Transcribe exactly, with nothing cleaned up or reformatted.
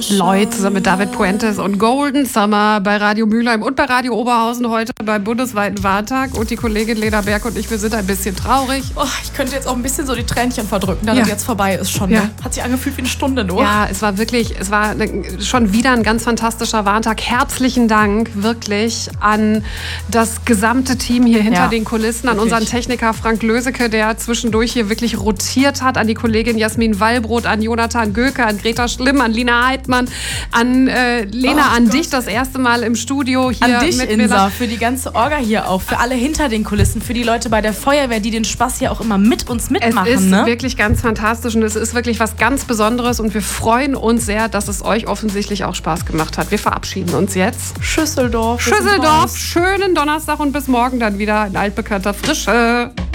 Lloyd zusammen mit David Puentes und Golden Summer bei Radio Mülheim und bei Radio Oberhausen heute beim bundesweiten Warntag. Und die Kollegin Lena Berg und ich, wir sind ein bisschen traurig. Oh, ich könnte jetzt auch ein bisschen so die Tränchen verdrücken, da ja. das jetzt vorbei ist schon. Ja. Ne? Hat sich angefühlt wie eine Stunde nur. Ja, es war wirklich, es war schon wieder ein ganz fantastischer Warntag. Herzlichen Dank wirklich an das gesamte Team hier hinter ja, den Kulissen, an wirklich. unseren Techniker Frank Löseke, der zwischendurch hier wirklich rotiert hat, an die Kollegin Jasmin Wallbrot, an Jonathan Göke, an Greta Schlimm, an Lina Heidmann, an äh, Lena, oh, an Gott. dich das erste Mal im Studio hier. An dich, mit Insa, für die ganze Orga hier auch, für alle hinter den Kulissen, für die Leute bei der Feuerwehr, die den Spaß hier auch immer mit uns mitmachen. Es ist ne? wirklich ganz fantastisch und es ist wirklich was ganz Besonderes und wir freuen uns sehr, dass es euch offensichtlich auch Spaß gemacht hat. Wir verabschieden uns jetzt. Schüsseldorf. Schüsseldorf, schönen Donnerstag und bis morgen dann wieder in altbekannter Frische.